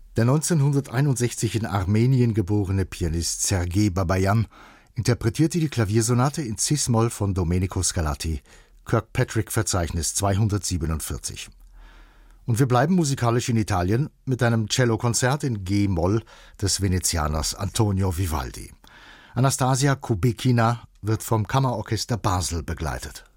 Der 1961 in Armenien geborene Pianist Sergej Babajan interpretierte die Klaviersonate in Cis-Moll von Domenico Scarlatti, Kirkpatrick-Verzeichnis 247. Und wir bleiben musikalisch in Italien mit einem Cellokonzert in G-Moll des Venezianers Antonio Vivaldi. Anastasia Kubekina wird vom Kammerorchester Basel begleitet.